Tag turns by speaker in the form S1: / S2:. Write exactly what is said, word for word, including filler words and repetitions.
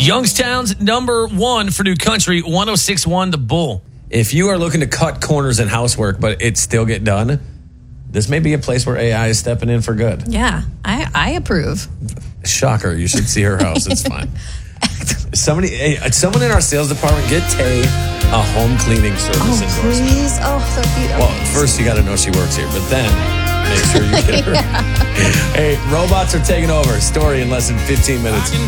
S1: Youngstown's number one for New Country, one oh six point one The Bull. If you are looking to cut corners in housework, but it still get done, this may be a place where A I is stepping in for good.
S2: Yeah, I, I approve.
S1: Shocker, you should see her house. It's fine. Somebody, hey, someone in our sales department, get Tay a home cleaning service
S2: Oh,
S1: endorsement.
S2: please. Oh, so cute.
S1: Well, first you got to know she works here, but then make sure you get her.
S2: Yeah.
S1: Hey, robots are taking over. Story in less than fifteen minutes.